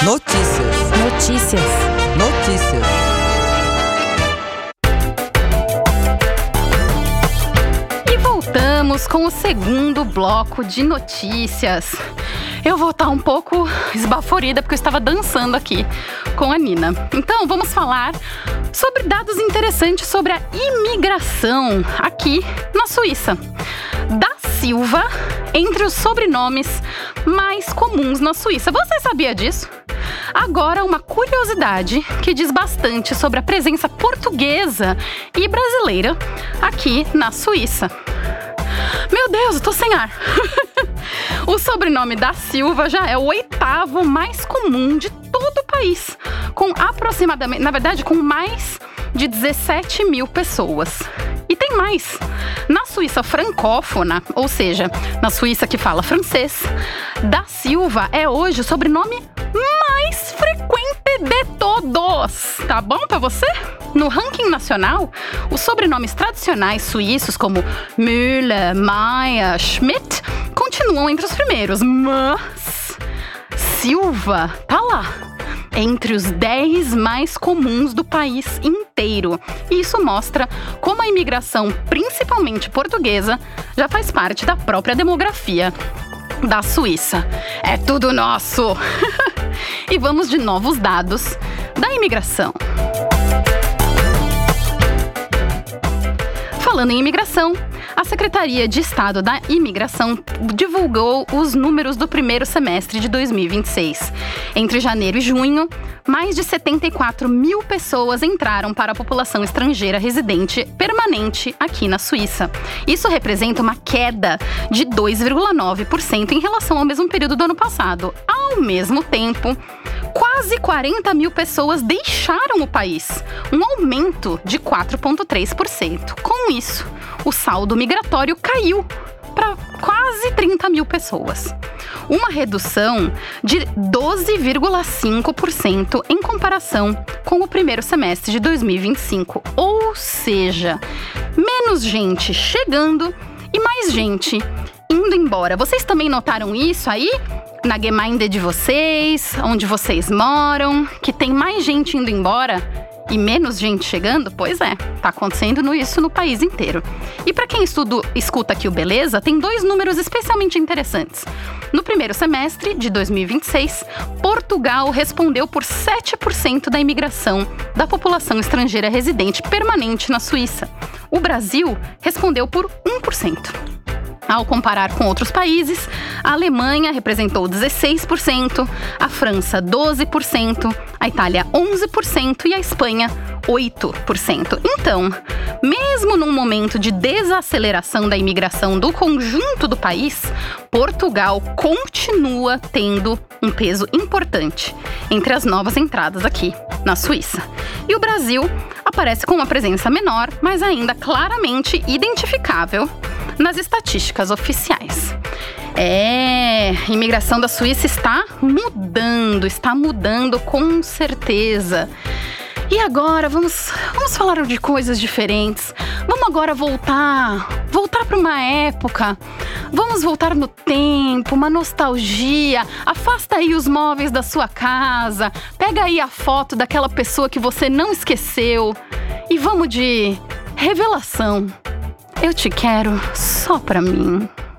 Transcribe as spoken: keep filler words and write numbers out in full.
Notícias. Notícias. Notícias. E voltamos com o segundo bloco de notícias. Eu vou estar um pouco esbaforida porque eu estava dançando aqui com a Nina. Então, vamos falar sobre dados interessantes sobre a imigração aqui na Suíça. Da Silva, entre os sobrenomes mais comuns na Suíça. Você sabia disso? Agora, uma curiosidade que diz bastante sobre a presença portuguesa e brasileira aqui na Suíça. Meu Deus, eu tô sem ar. O sobrenome da Silva já é o oitavo mais comum de todo o país, com aproximadamente, na verdade, com mais de dezessete mil pessoas. E tem mais. Na Suíça francófona, ou seja, na Suíça que fala francês, da Silva é hoje o sobrenome mais frequente de todos. Tá bom pra você? No ranking nacional, os sobrenomes tradicionais suíços como Müller, Mayer, Schmidt continuam entre os primeiros, mas Silva tá lá, entre os dez mais comuns do país inteiro. E isso mostra como a imigração, principalmente portuguesa, já faz parte da própria demografia da Suíça. É tudo nosso! E vamos de novos dados da imigração. Falando em imigração, a Secretaria de Estado da Imigração divulgou os números do primeiro semestre de dois mil e vinte e seis. Entre janeiro e junho, mais de setenta e quatro mil pessoas entraram para a população estrangeira residente permanente aqui na Suíça. Isso representa uma queda de dois vírgula nove por cento em relação ao mesmo período do ano passado. Ao mesmo tempo, quase quarenta mil pessoas deixaram o país, um aumento de quatro vírgula três por cento. Com isso, o saldo migratório caiu para quase trinta mil pessoas. Uma redução de doze vírgula cinco por cento em comparação com o primeiro semestre de dois mil e vinte e cinco. Ou seja, menos gente chegando e mais gente indo embora. Vocês também notaram isso aí? Na Gemeinde de vocês, onde vocês moram, que tem mais gente indo embora e menos gente chegando? Pois é, tá acontecendo no, isso no país inteiro. E para quem estudo, escuta aqui o Beleza, tem dois números especialmente interessantes. No primeiro semestre de dois mil e vinte e seis, Portugal respondeu por sete por cento da imigração da população estrangeira residente permanente na Suíça. O Brasil respondeu por um por cento. Ao comparar com outros países, a Alemanha representou dezesseis por cento, a França doze por cento, a Itália onze por cento e a Espanha oito por cento. Então, mesmo num momento de desaceleração da imigração do conjunto do país, Portugal continua tendo um peso importante entre as novas entradas aqui na Suíça. E o Brasil aparece com uma presença menor, mas ainda claramente identificável nas estatísticas oficiais. É, a imigração da Suíça está mudando, está mudando com certeza. E agora vamos, vamos falar de coisas diferentes. Vamos agora voltar, voltar para uma época. Vamos voltar no tempo, uma nostalgia. Afasta aí os móveis da sua casa. Pega aí a foto daquela pessoa que você não esqueceu. E vamos de revelação. Eu te quero só pra mim.